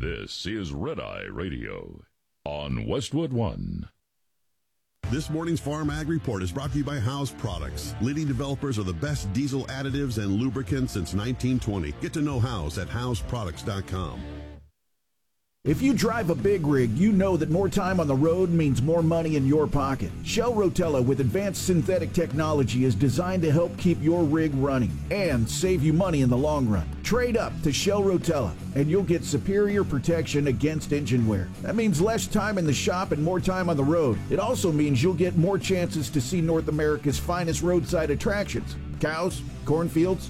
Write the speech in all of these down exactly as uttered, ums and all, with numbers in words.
This is Red Eye Radio on Westwood One. This morning's Farm Ag Report is brought to you by House Products, leading developers of the best diesel additives and lubricants since nineteen twenty. Get to know House at house products dot com. If you drive a big rig, you know that more time on the road means more money in your pocket. Shell Rotella with advanced synthetic technology is designed to help keep your rig running and save you money in the long run. Trade up to Shell Rotella and you'll get superior protection against engine wear. That means less time in the shop and more time on the road. It also means you'll get more chances to see North America's finest roadside attractions. Cows, cornfields,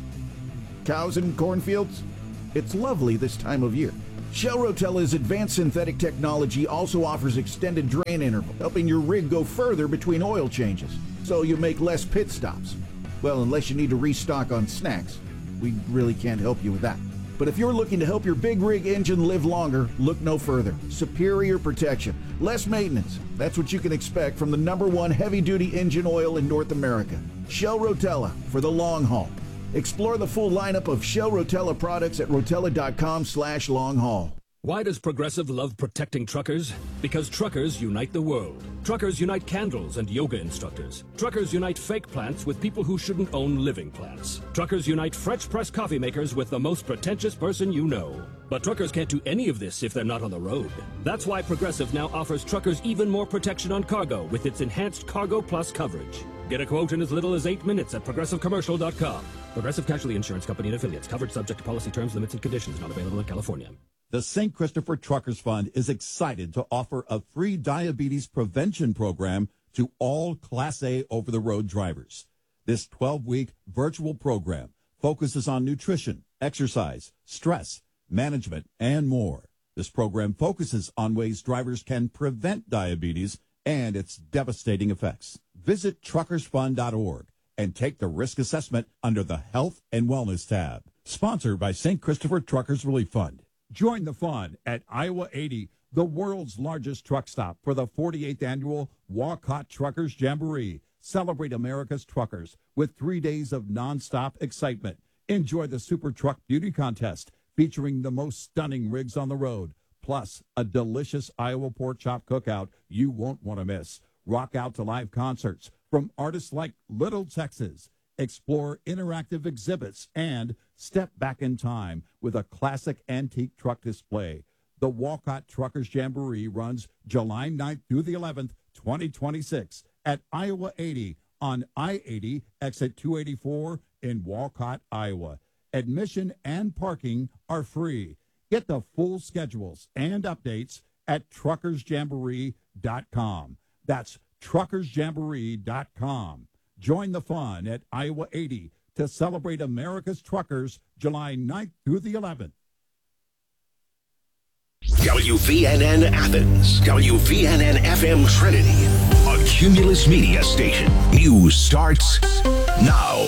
cows and cornfields. It's lovely this time of year. Shell Rotella's advanced synthetic technology also offers extended drain interval, helping your rig go further between oil changes, so you make less pit stops. Well, unless you need to restock on snacks. We really can't help you with that. But if you're looking to help your big rig engine live longer, look no further. Superior protection, less maintenance. That's what you can expect from the number one heavy-duty engine oil in North America. Shell Rotella for the long haul. Explore the full lineup of Shell Rotella products at rotella.com slash long haul. Why does Progressive love protecting truckers? Because truckers unite the world. Truckers unite candles and yoga instructors. Truckers unite fake plants with people who shouldn't own living plants. Truckers unite French press coffee makers with the most pretentious person you know. But truckers can't do any of this if they're not on the road. That's why Progressive now offers truckers even more protection on cargo with its enhanced Cargo Plus coverage. Get a quote in as little as eight minutes at progressive commercial dot com. Progressive Casualty Insurance Company and Affiliates. Coverage subject to policy terms, limits, and conditions. Not available in California. The Saint Christopher Truckers Fund is excited to offer a free diabetes prevention program to all Class A over-the-road drivers. This twelve-week virtual program focuses on nutrition, exercise, stress, management, and more. This program focuses on ways drivers can prevent diabetes and its devastating effects. Visit truckers fund dot org and take the risk assessment under the Health and Wellness tab. Sponsored by Saint Christopher Truckers Relief Fund. Join the fun at Iowa eighty, the world's largest truck stop, for the forty-eighth annual Walcott Truckers Jamboree. Celebrate America's truckers with three days of nonstop excitement. Enjoy the Super Truck Beauty Contest featuring the most stunning rigs on the road, plus a delicious Iowa pork chop cookout you won't want to miss. Rock out to live concerts from artists like Little Texas. Explore interactive exhibits and step back in time with a classic antique truck display. The Walcott Truckers Jamboree runs July ninth through the eleventh, twenty twenty-six at Iowa eighty on I eighty, exit two eighty-four in Walcott, Iowa. Admission and parking are free. Get the full schedules and updates at truckers jamboree dot com. That's truckers jamboree dot com. Join the fun at Iowa eighty to celebrate America's truckers July ninth through the eleventh. W V N N Athens, W V N N F M Trinity, a Cumulus Media station. News starts now.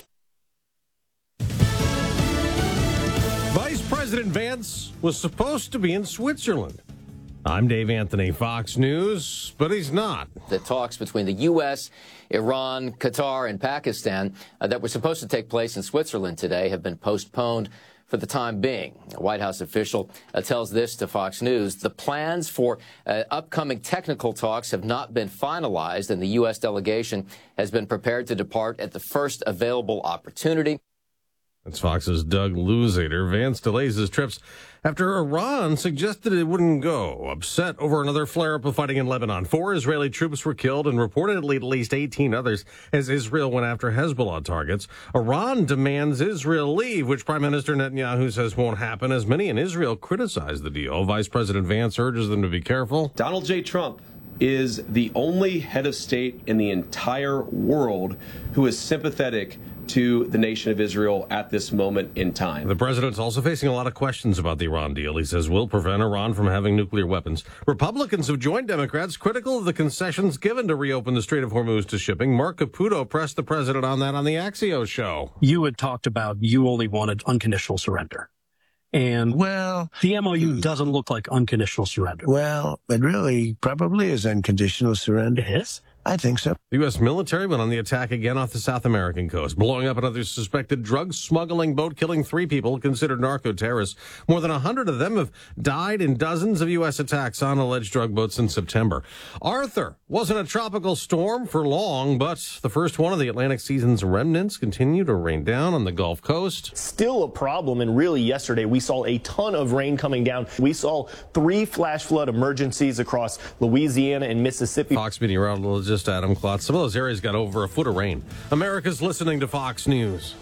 Vice President Vance was supposed to be in Switzerland. I'm Dave Anthony, Fox News, but he's not. The talks between the U S, Iran, Qatar, and Pakistan uh, that were supposed to take place in Switzerland today have been postponed for the time being. A White House official uh, tells this to Fox News. The plans for uh, upcoming technical talks have not been finalized, and the U S delegation has been prepared to depart at the first available opportunity. That's Fox's Doug Luzader. Vance delays his trips after Iran suggested it wouldn't go, upset over another flare-up of fighting in Lebanon. Four Israeli troops were killed and reportedly at least eighteen others as Israel went after Hezbollah targets. Iran demands Israel leave, which Prime Minister Netanyahu says won't happen, as many in Israel criticize the deal. Vice President Vance urges them to be careful. Donald J. Trump is the only head of state in the entire world who is sympathetic to the nation of Israel at this moment in time. The president's also facing a lot of questions about the Iran deal. He says will prevent Iran from having nuclear weapons. Republicans have joined Democrats critical of the concessions given to reopen the Strait of Hormuz to shipping. Mark Caputo pressed the president on that on the Axios show. You had talked about you only wanted unconditional surrender. And well, the M O U doesn't look like unconditional surrender. Well, it really probably is unconditional surrender. It is? I think so. The U S military went on the attack again off the South American coast, blowing up another suspected drug smuggling boat, killing three people considered narco-terrorists. More than one hundred of them have died in dozens of U S attacks on alleged drug boats in September. Arthur wasn't a tropical storm for long, but the first one of the Atlantic season's remnants continue to rain down on the Gulf Coast. Still a problem, and really yesterday we saw a ton of rain coming down. We saw three flash flood emergencies across Louisiana and Mississippi. Fox meteorologist Adam Klotz. Some of those areas got over a foot of rain. America's listening to Fox News.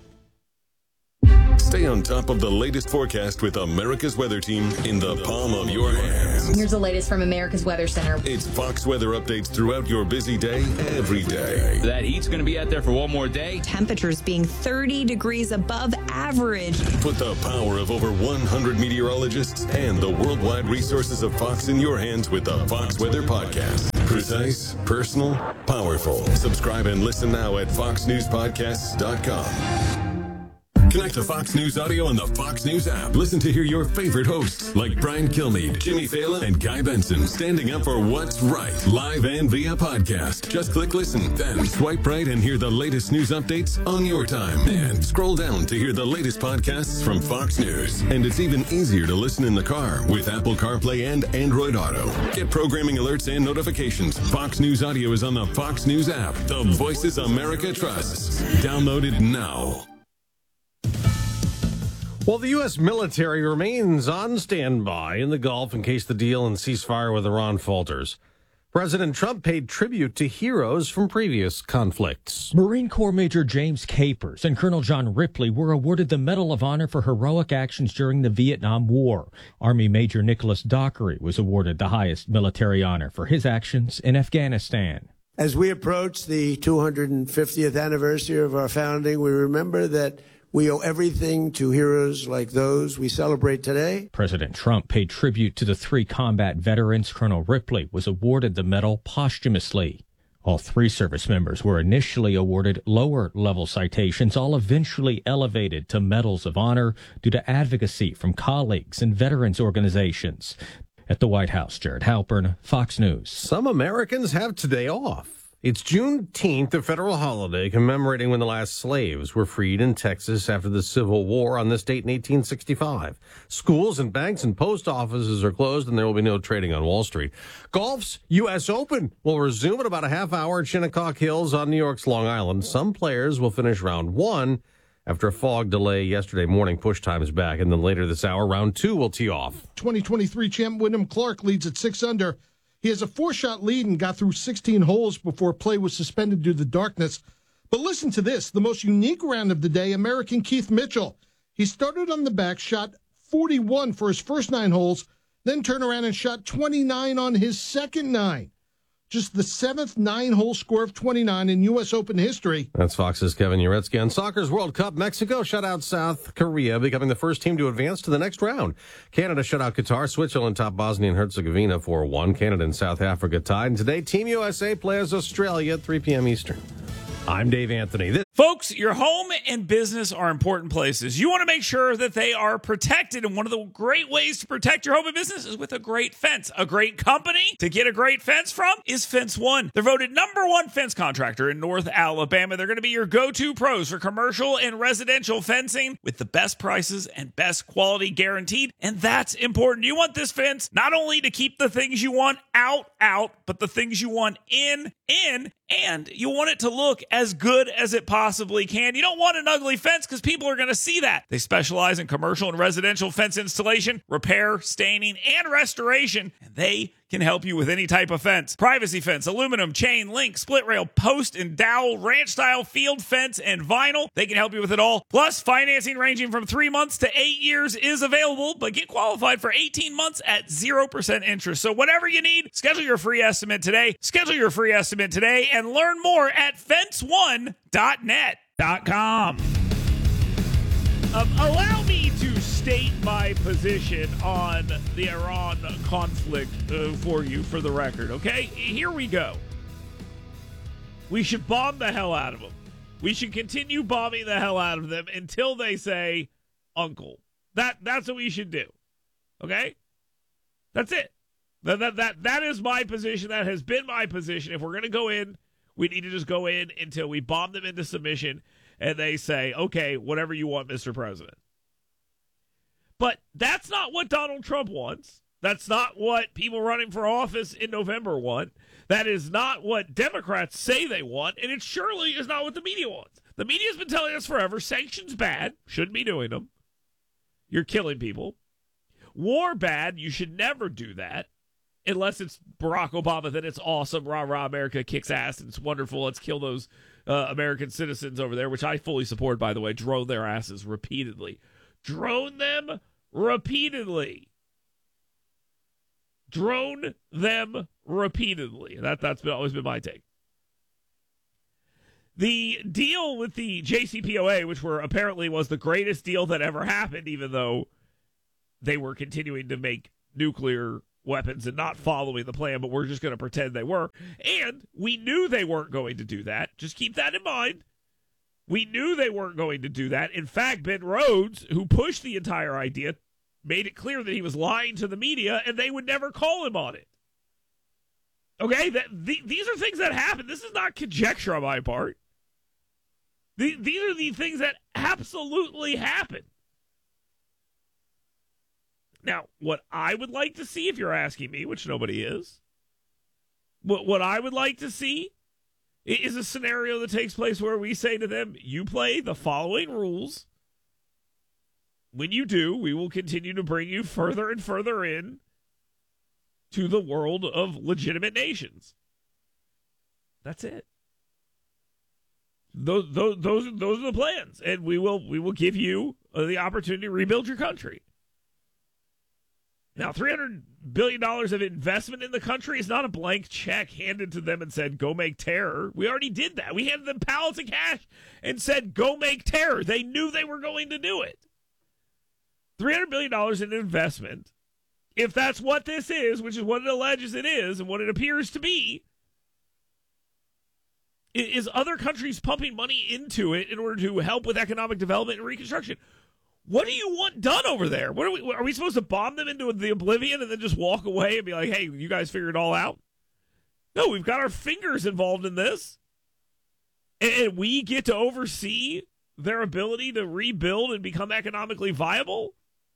Stay on top of the latest forecast with America's Weather Team in the palm of your hands. Here's the latest from America's Weather Center. It's Fox weather updates throughout your busy day, every day. That heat's going to be out there for one more day. Temperatures being thirty degrees above average. Put the power of over one hundred meteorologists and the worldwide resources of Fox in your hands with the Fox Weather Podcast. Precise, personal, powerful. Subscribe and listen now at fox news podcasts dot com. Connect to Fox News Audio on the Fox News app. Listen to hear your favorite hosts like Brian Kilmeade, Jimmy Fallon, and Guy Benson standing up for what's right, live and via podcast. Just click listen, then swipe right and hear the latest news updates on your time. And scroll down to hear the latest podcasts from Fox News. And it's even easier to listen in the car with Apple CarPlay and Android Auto. Get programming alerts and notifications. Fox News Audio is on the Fox News app. The voices America trusts. Download it now. Well, the U S military remains on standby in the Gulf in case the deal and ceasefire with Iran falters. President Trump paid tribute to heroes from previous conflicts. Marine Corps Major James Capers and Colonel John Ripley were awarded the Medal of Honor for heroic actions during the Vietnam War. Army Major Nicholas Dockery was awarded the highest military honor for his actions in Afghanistan. As we approach the two hundred fiftieth anniversary of our founding, we remember that we owe everything to heroes like those we celebrate today. President Trump paid tribute to the three combat veterans. Colonel Ripley was awarded the medal posthumously. All three service members were initially awarded lower-level citations, all eventually elevated to medals of honor due to advocacy from colleagues and veterans organizations. At the White House, Jared Halpern, Fox News. Some Americans have today off. It's Juneteenth, a federal holiday commemorating when the last slaves were freed in Texas after the Civil War on this date in eighteen sixty-five. Schools and banks and post offices are closed, and there will be no trading on Wall Street. Golf's U S Open will resume in about a half hour at Shinnecock Hills on New York's Long Island. Some players will finish round one after a fog delay yesterday morning. Push times back, and then later this hour, round two will tee off. twenty twenty-three champ Wyndham Clark leads at six under. He has a four-shot lead and got through sixteen holes before play was suspended due to the darkness. But listen to this, the most unique round of the day, American Keith Mitchell. He started on the back, shot forty-one for his first nine holes, then turned around and shot twenty-nine on his second nine. Just the seventh nine-hole score of twenty-nine in U S Open history. That's Fox's Kevin Uretsky. On Soccer's World Cup, Mexico shut out South Korea, becoming the first team to advance to the next round. Canada shut out Qatar. Switzerland topped Bosnia and Herzegovina four one. Canada and South Africa tied. And today, Team U S A plays Australia at three p.m. Eastern. I'm Dave Anthony. This- Folks, your home and business are important places. You want to make sure that they are protected, and one of the great ways to protect your home and business is with a great fence. A great company to get a great fence from is Fence One. They're voted number one fence contractor in North Alabama. They're going to be your go-to pros for commercial and residential fencing with the best prices and best quality guaranteed, and that's important. You want this fence not only to keep the things you want out, out, but the things you want in, in, and you want it to look as good as it possibly can. You don't want an ugly fence because people are going to see that. They specialize in commercial and residential fence installation, repair, staining, and restoration, and they can help you with any type of fence. Privacy fence, aluminum, chain, link, split rail, post and dowel, ranch style, field fence, and vinyl. They can help you with it all. Plus, financing ranging from three months to eight years is available, but get qualified for eighteen months at zero percent interest. So whatever you need, schedule your free estimate today. Schedule your free estimate today and learn more at fence one dot net dot com. Um, allow me to state my position on the Iran conflict uh, for you, for the record, okay? Here we go. We should bomb the hell out of them. We should continue bombing the hell out of them until they say, uncle. That That's what we should do, okay? That's it. That, that, that, that is my position. That has been my position. If we're going to go in, we need to just go in until we bomb them into submission and they say, okay, whatever you want, Mister President. But that's not what Donald Trump wants. That's not what people running for office in November want. That is not what Democrats say they want, and it surely is not what the media wants. The media's been telling us forever, sanctions bad, shouldn't be doing them. You're killing people. War bad, you should never do that. Unless it's Barack Obama, then it's awesome. Rah, rah, America kicks ass, and it's wonderful. Let's kill those uh, American citizens over there, which I fully support, by the way. Drone their asses repeatedly. Drone them repeatedly. Drone them repeatedly. That, that's been, always been my take. The deal with the J C P O A, which were apparently was the greatest deal that ever happened, even though they were continuing to make nuclear weapons and not following the plan, but we're just going to pretend they were. And we knew they weren't going to do that. Just keep that in mind. We knew they weren't going to do that. In fact, Ben Rhodes, who pushed the entire idea, made it clear that he was lying to the media and they would never call him on it. Okay, that, the, these are things that happen. This is not conjecture on my part. The, these are the things that absolutely happen. Now, what I would like to see, if you're asking me, which nobody is, what, what I would like to see is a scenario that takes place where we say to them, you play the following rules. When you do, we will continue to bring you further and further in to the world of legitimate nations. That's it. Those, those, those, those are the plans, and we will, we will give you the opportunity to rebuild your country. Now, three hundred billion dollars of investment in the country is not a blank check handed to them and said, go make terror. We already did that. We handed them pallets of cash and said, go make terror. They knew they were going to do it. three hundred billion dollars in investment, if that's what this is, which is what it alleges it is and what it appears to be, is other countries pumping money into it in order to help with economic development and reconstruction. What do you want done over there? What are we, are we supposed to bomb them into the oblivion and then just walk away and be like, hey, you guys figure it all out? No, we've got our fingers involved in this. And we get to oversee their ability to rebuild and become economically viable?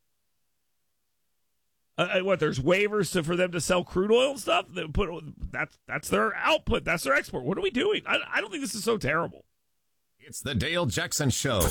Uh, what, there's waivers to, for them to sell crude oil and stuff? They put, that's, that's their output. That's their export. What are we doing? I, I don't think this is so terrible. It's the Dale Jackson Show.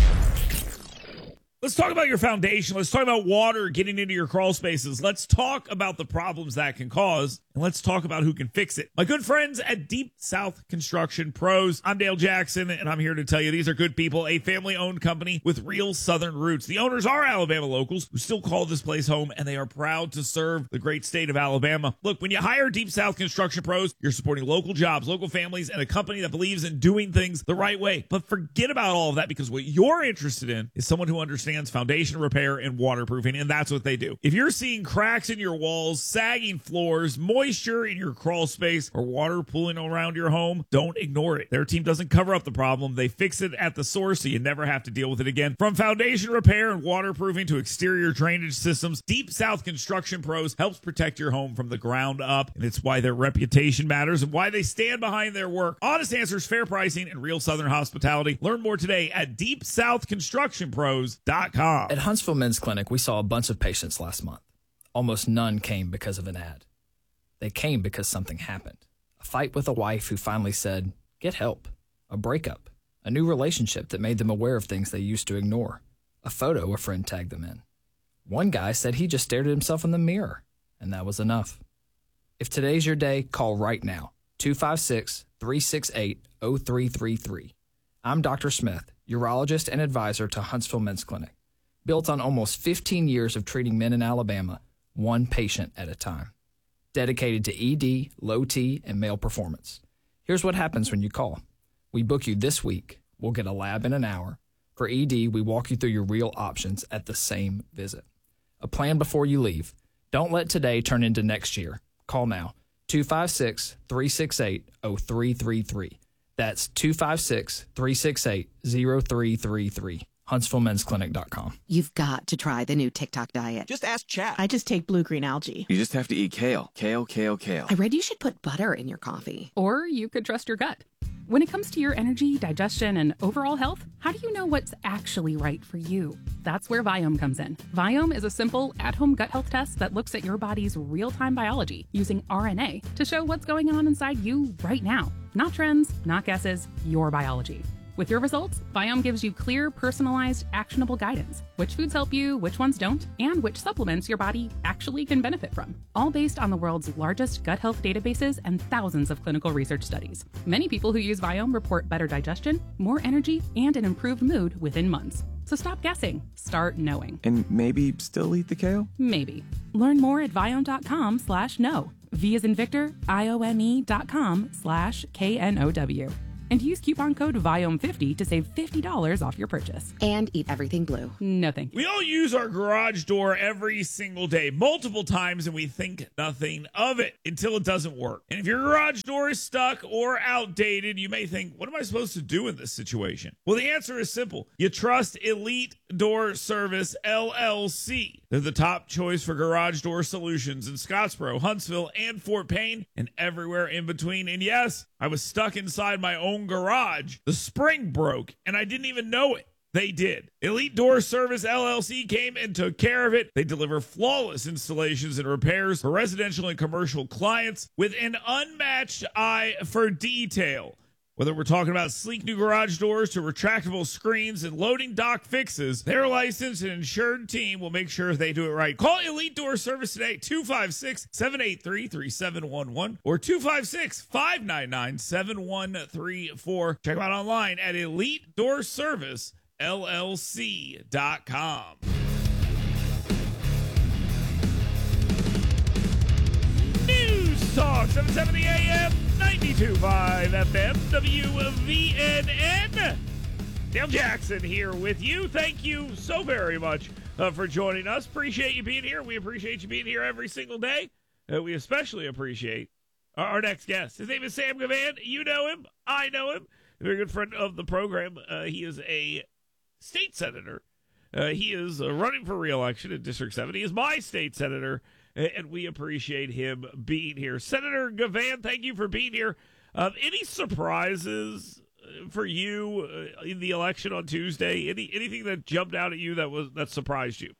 Let's talk about your foundation. Let's talk about water getting into your crawl spaces. Let's talk about the problems that can cause, and let's talk about who can fix it. My good friends at Deep South Construction Pros. I'm Dale Jackson, and I'm here to tell you these are good people, a family-owned company with real Southern roots. The owners are Alabama locals who still call this place home, and they are proud to serve the great state of Alabama. Look, when you hire Deep South Construction Pros, you're supporting local jobs, local families, and a company that believes in doing things the right way. But forget about all of that, because what you're interested in is someone who understands foundation repair and waterproofing, and that's what they do. If you're seeing cracks in your walls, sagging floors, moisture in your crawl space, or water pooling around your home, don't ignore it. Their team doesn't cover up the problem. They fix it at the source so you never have to deal with it again. From foundation repair and waterproofing to exterior drainage systems, Deep South Construction Pros helps protect your home from the ground up, and it's why their reputation matters and why they stand behind their work. Honest answers, fair pricing, and real Southern hospitality. Learn more today at deep south construction pros dot com. At Huntsville Men's Clinic, we saw a bunch of patients last month. Almost none came because of an ad. They came because something happened. A fight with a wife who finally said, get help. A breakup. A new relationship that made them aware of things they used to ignore. A photo a friend tagged them in. One guy said he just stared at himself in the mirror, and that was enough. If today's your day, call right now. two five six, three six eight, zero three three three. I'm Doctor Smith, urologist and advisor to Huntsville Men's Clinic. Built on almost fifteen years of treating men in Alabama, one patient at a time. Dedicated to E D, low T, and male performance. Here's what happens when you call. We book you this week. We'll get a lab in an hour. For E D, we walk you through your real options at the same visit. A plan before you leave. Don't let today turn into next year. Call now. two five six, three six eight, zero three three three. That's two five six, three six eight, zero three three three. huntsville men's clinic dot com. You've got to try the new TikTok diet. Just ask chat. I just take blue-green algae. You just have to eat kale. Kale, kale, kale. I read you should put butter in your coffee. Or you could trust your gut. When it comes to your energy, digestion, and overall health, how do you know what's actually right for you? That's where Viome comes in. Viome is a simple, at-home gut health test that looks at your body's real-time biology using R N A to show what's going on inside you right now. Not trends, not guesses, your biology. With your results, Viome gives you clear, personalized, actionable guidance. Which foods help you, which ones don't, and which supplements your body actually can benefit from. All based on the world's largest gut health databases and thousands of clinical research studies. Many people who use Viome report better digestion, more energy, and an improved mood within months. So stop guessing. Start knowing. And maybe still eat the kale? Maybe. Learn more at Viome.com slash know. V as in Victor, I O M E dot com slash K N O W. And use coupon code Viome fifty to save fifty dollars off your purchase. And eat everything blue. No thank you. We all use our garage door every single day, multiple times, and we think nothing of it until it doesn't work. And if your garage door is stuck or outdated, you may think, what am I supposed to do in this situation? Well, the answer is simple. You trust Elite Door Service, L L C. They're the top choice for garage door solutions in Scottsboro, Huntsville, and Fort Payne, and everywhere in between. And yes, I was stuck inside my own garage. The spring broke, and I didn't even know it. They did. Elite Door Service L L C came and took care of it. They deliver flawless installations and repairs for residential and commercial clients with an unmatched eye for detail. Whether we're talking about sleek new garage doors to retractable screens and loading dock fixes, their licensed and insured team will make sure they do it right. Call Elite Door Service today, two five six, seven eight three, three seven one one or two five six, five nine nine, seven one three four. Check them out online at elite door service L L C dot com. News Talk, seven seventy A M, ninety-two point five F M, W V N N. Dale Jackson here with you. Thank you so very much uh, for joining us. Appreciate you being here. We appreciate you being here every single day. Uh, we especially appreciate our, our next guest. His name is Sam Gavan. You know him. I know him. A very good friend of the program. Uh, he is a state senator. Uh, he is uh, running for re-election in District seven. He is my state senator, and we appreciate him being here. Senator Gavan, thank you for being here. Um, any surprises for you uh, in the election on Tuesday? Any anything that jumped out at you that was that surprised you?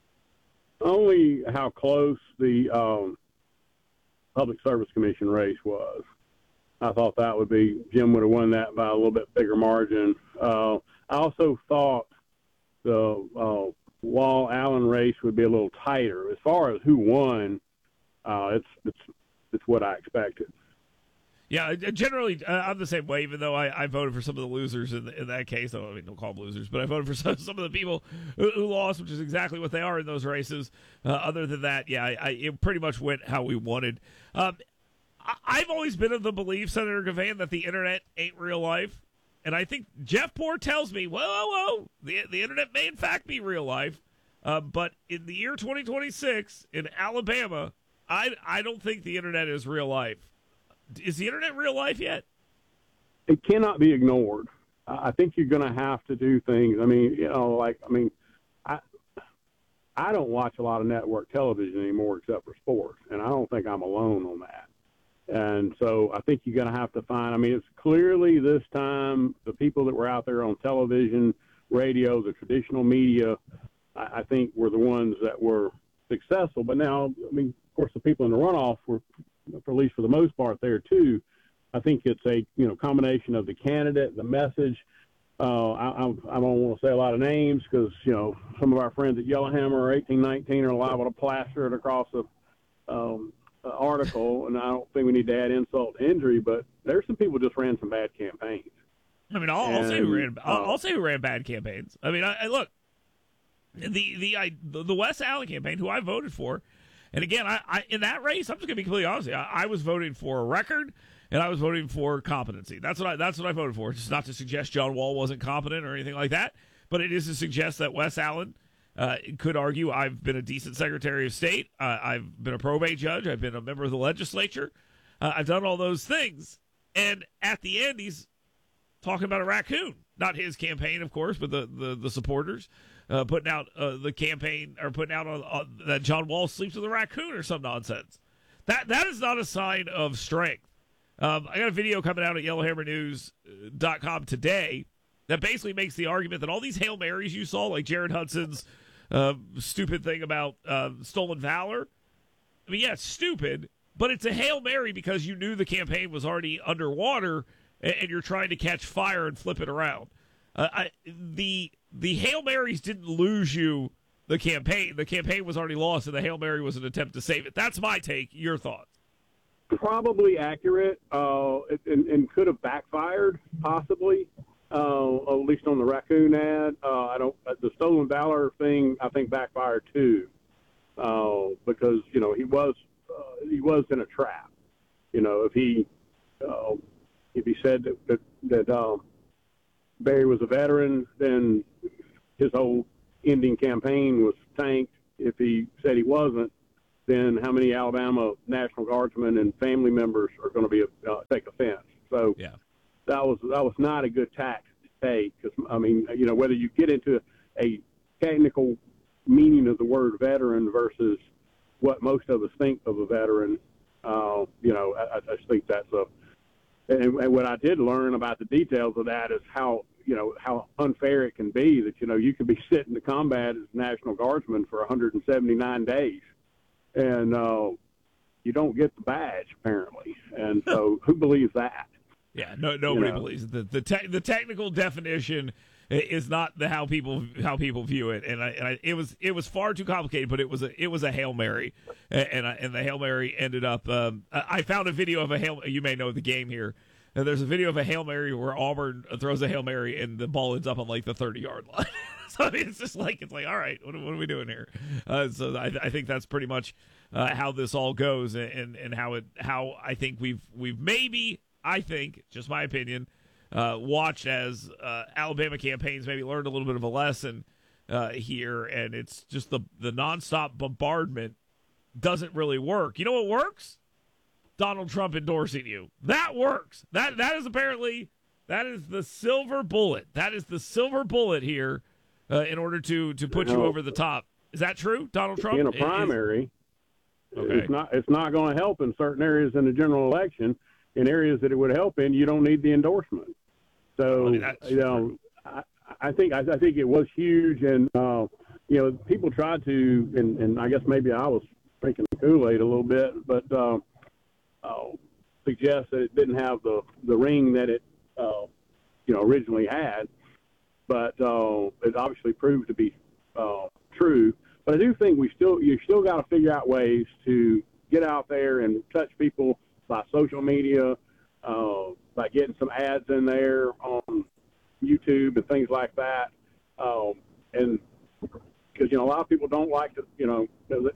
Only how close the um, Public Service Commission race was. I thought that would be Jim would have won that by a little bit bigger margin. Uh, I also thought the uh, Wall Allen race would be a little tighter. As far as who won, uh, it's it's it's what I expected. Yeah, generally uh, I'm the same way. Even though I, I voted for some of the losers in, the, in that case, I mean, don't call them losers, but I voted for some, some of the people who, who lost, which is exactly what they are in those races. Uh, other than that, yeah, I, I, it pretty much went how we wanted. Um, I, I've always been of the belief, Senator Gavan, that the internet ain't real life. And I think Jeff Poore tells me, whoa, whoa, whoa, the, the internet may in fact be real life. Uh, but in the year twenty twenty-six in Alabama, I, I don't think the internet is real life. Is the internet real life yet? It cannot be ignored. I think you're going to have to do things. I mean, you know, like, I mean, I, I don't watch a lot of network television anymore except for sports, and I don't think I'm alone on that. And so I think you're going to have to find, I mean, it's clearly this time the people that were out there on television, radio, the traditional media, I, I think were the ones that were successful. But now, I mean, of course, the people in the runoff were, at least for the most part, there too. I think it's a, you know, combination of the candidate, the message. Uh, I, I, I don't want to say a lot of names because, you know, some of our friends at Yellowhammer or eighteen nineteen are liable to plaster it across the um, article, and I don't think we need to add insult to injury, but there's some people just ran some bad campaigns. I mean, I'll, and, I'll say who ran. I'll, uh, I'll say who ran bad campaigns. I mean, I, I look the the I, the Wes Allen campaign, who I voted for, and again, I, I in that race, I'm just gonna be completely honest with you, I, I was voting for a record, and I was voting for competency. That's what I that's what I voted for. Just not to suggest John Wall wasn't competent or anything like that, but it is to suggest that Wes Allen Uh, could argue I've been a decent Secretary of State. Uh, I've been a probate judge. I've been a member of the legislature. Uh, I've done all those things. And at the end, he's talking about a raccoon. Not his campaign, of course, but the, the, the supporters uh, putting out uh, the campaign or putting out on, on, that John Wall sleeps with a raccoon or some nonsense. That That is not a sign of strength. Um, I got a video coming out at yellowhammer news dot com today that basically makes the argument that all these Hail Marys you saw, like Jared Hudson's uh, stupid thing about uh, stolen valor, I mean, yeah, it's stupid, but it's a Hail Mary because you knew the campaign was already underwater and, and you're trying to catch fire and flip it around. Uh, I, the the Hail Marys didn't lose you the campaign. The campaign was already lost, and the Hail Mary was an attempt to save it. That's my take. Your thoughts? Probably accurate, uh, and, and could have backfired, possibly, uh, at least on the raccoon ad. Uh, I don't. The stolen valor thing, I think, backfired too, uh, because you know he was uh, he was in a trap. You know, if he uh, if he said that that, that um, Barry was a veteran, then his whole ending campaign was tanked. If he said he wasn't, then how many Alabama National Guardsmen and family members are going to be uh, take offense? So yeah. that was that was not a good tack to take. Because I mean, you know, whether you get into a technical meaning of the word veteran versus what most of us think of a veteran, uh, you know, I, I just think that's a. And, and what I did learn about the details of that is how you know how unfair it can be. That you know you could be sitting to combat as National Guardsman for one hundred seventy-nine days. And uh, you don't get the badge, apparently. And so who believes that? Yeah, no, nobody You know? believes it. The the, te- the technical definition is not the how people how people view it, and I, and I, it was it was far too complicated. But it was a it was a Hail Mary, and and, I, and the Hail Mary ended up. Um, I found a video of a Hail. You may know the game here. And there's a video of a Hail Mary where Auburn throws a Hail Mary and the ball ends up on like the thirty yard line. So I mean, it's just like it's like all right, what, what are we doing here? Uh, so I, I think that's pretty much uh, how this all goes, and, and how it how I think we've we've maybe I think just my opinion uh, watched as uh, Alabama campaigns maybe learned a little bit of a lesson uh, here, and it's just the the nonstop bombardment doesn't really work. You know what works? Donald Trump endorsing you. That works. That that is apparently that is the silver bullet. That is the silver bullet here uh, in order to to put you, know, you over the top. Is that true, Donald Trump? In a primary, is, okay. it's not it's not going to help in certain areas in the general election. In areas that it would help in, you don't need the endorsement. So I mean, you know, I, I think I, I think it was huge, and uh, you know, people tried to, and, and I guess maybe I was drinking the Kool-Aid a little bit, but. Uh, Uh, suggest that it didn't have the, the ring that it, uh, you know, originally had, but uh, it obviously proved to be uh, true. But I do think we still, you still got to figure out ways to get out there and touch people by social media, uh, by getting some ads in there on YouTube and things like that. Um, and because, you know, a lot of people don't like to, you know,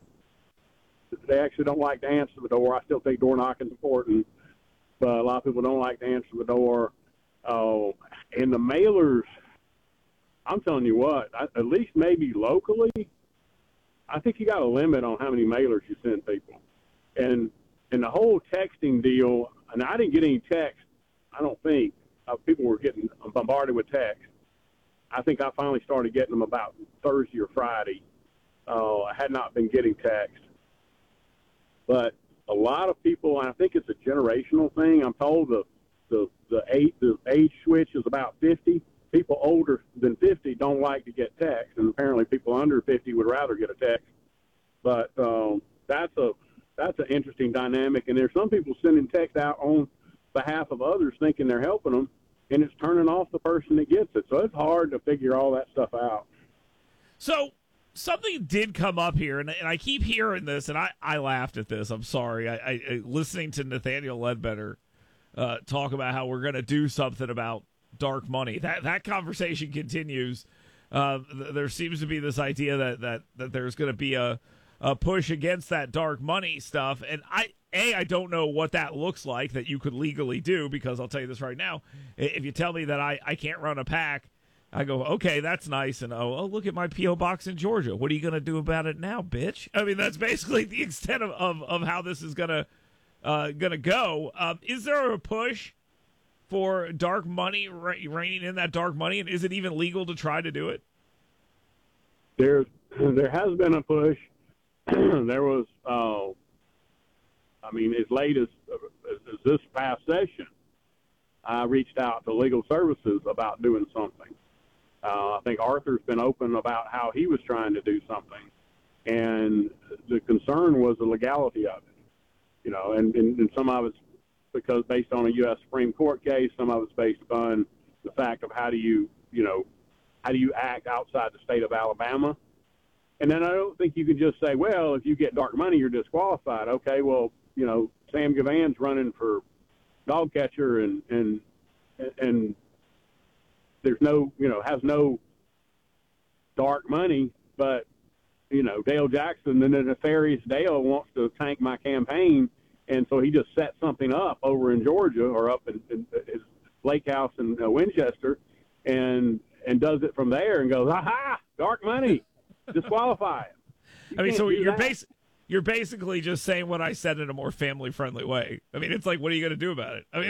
they actually don't like to answer the door. I still think door knocking is important, but a lot of people don't like to answer the door. Uh, and the mailers, I'm telling you what, I, at least maybe locally, I think you got a limit on how many mailers you send people. And and the whole texting deal, and I didn't get any text, I don't think. Uh, people were getting bombarded with text. I think I finally started getting them about Thursday or Friday. Uh, I had not been getting text. But a lot of people, and I think it's a generational thing. I'm told the the the age, the age switch is about fifty. People older than fifty don't like to get text, and apparently people under fifty would rather get a text. But um, that's a that's an interesting dynamic. And there's some people sending text out on behalf of others, thinking they're helping them, and it's turning off the person that gets it. So it's hard to figure all that stuff out. So. Something did come up here, and, and I keep hearing this, and I, I laughed at this. I'm sorry. I, I, I listening to Nathaniel Ledbetter uh, talk about how we're going to do something about dark money. That that conversation continues. Uh, th- there seems to be this idea that that, that there's going to be a, a push against that dark money stuff, and I a I don't know what that looks like that you could legally do, because I'll tell you this right now: if you tell me that I, I can't run a PAC. I go, okay, that's nice. And, oh, oh, look at my P O box in Georgia. What are you going to do about it now, bitch? I mean, that's basically the extent of, of, of how this is going to uh, gonna go. Um, is there a push for dark money, ra- reining in that dark money, and is it even legal to try to do it? There's, there has been a push. There was, uh, I mean, as late as, as, as this past session, I reached out to legal services about doing something. Uh, I think Arthur's been open about how he was trying to do something, and the concern was the legality of it. You know, and, and, and some of it's because based on a U S Supreme Court case, some of it's based on the fact of how do you, you know, how do you act outside the state of Alabama? And then I don't think you can just say, well, if you get dark money, you're disqualified. Okay, well, you know, Sam Gavan's running for dog catcher and and and there's no, you know, has no dark money, but, you know, Dale Jackson and the nefarious Dale wants to tank my campaign, and so he just set something up over in Georgia or up in, in his lake house in uh, Winchester and and does it from there and goes, aha, dark money, disqualify him. You I mean, can't so do you're that. bas- you're basically just saying what I said in a more family-friendly way. I mean, it's like, what are you going to do about it? I mean,